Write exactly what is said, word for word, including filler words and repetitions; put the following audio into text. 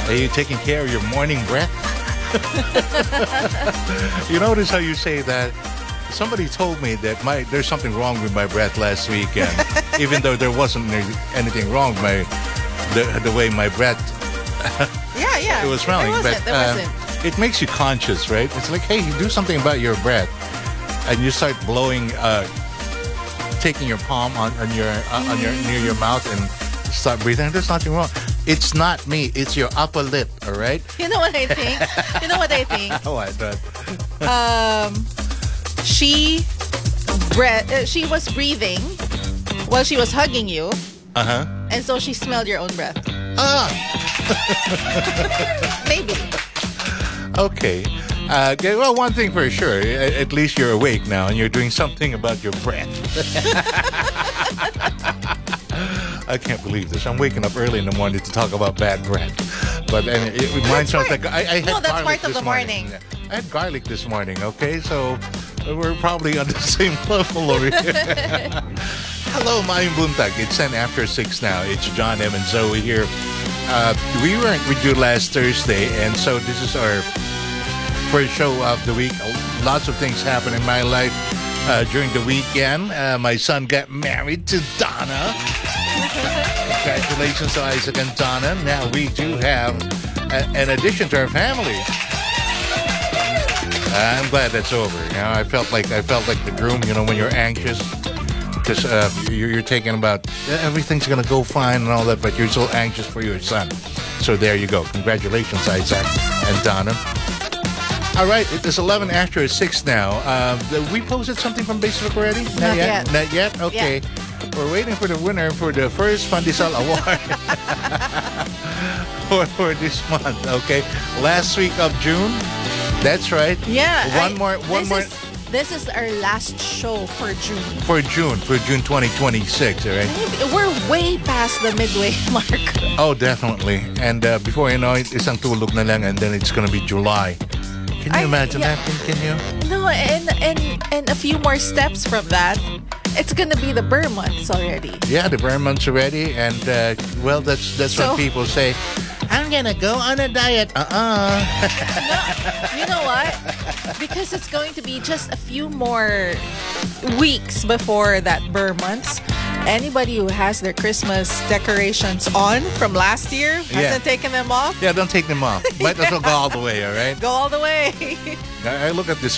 Are you taking care of your morning breath? You notice how you say that? Somebody told me that my there's something wrong with my breath last weekend, even though there wasn't anything wrong with my the the way my breath Yeah, yeah. it was smelling. There wasn't, but there uh, wasn't. it makes you conscious, right? It's like, hey, you do something about your breath, and you start blowing, uh, taking your palm on, on your uh, on your near your mouth and start breathing. There's nothing wrong. It's not me. It's your upper lip. All right. You know what I think? You know what I think? Oh, I thought. Um, she breath. Uh, she was breathing while she was hugging you, Uh huh. and so she smelled your own breath. Ah. Maybe. Okay. Uh, okay, well, one thing for sure. At, at least you're awake now, and you're doing something about your breath. I can't believe this. I'm waking up early in the morning to talk about bad breath. But and it, it mine sounds like I, I had No, that's garlic part of this the morning. Yeah. I had garlic this morning. Okay, so we're probably on the same level over here. Hello, Mayong Buntag. It's ten after six now. It's John, M, and Zoe here. Uh, we weren't with you last Thursday, and so this is our first show of the week. Lots of things happened in my life uh, during the weekend. Uh, my son got married to Donna. Congratulations to Isaac and Donna. Now we do have a, an addition to our family. I'm glad that's over. You know, I felt like I felt like the groom. You know, when you're anxious, because uh, you're, you're taking about everything's gonna go fine and all that, but you're so anxious for your son. So there you go. Congratulations, Isaac and Donna. All right, it is eleven after six now. Uh, we posted something from Facebook already? Not, Not yet. yet. Not yet. Okay. Yeah. We're waiting for the winner for the first Pandesal Award for, for this month. Okay, last week of June. That's right. Yeah. One I- more. One this more. Is, this is our last show for June. For June, for June twenty twenty-six, all right? Maybe we're way past the midway mark. Oh, definitely. And uh, before you know it, isang tulog na lang, and then it's gonna be July. Can you I- imagine yeah. that? Can, can you? No, and and and a few more steps from that, it's gonna be the Burr months already. Yeah, the burn month's already, and uh, well, that's that's So- what people say. I'm gonna go on a diet. Uh-uh. You know what? Because it's going to be just a few more weeks before that Burr months. Anybody who has their Christmas decorations on from last year hasn't Yeah. taken them off, Yeah, don't take them off. Might as well go all the way, all right? go all the way. I I look at this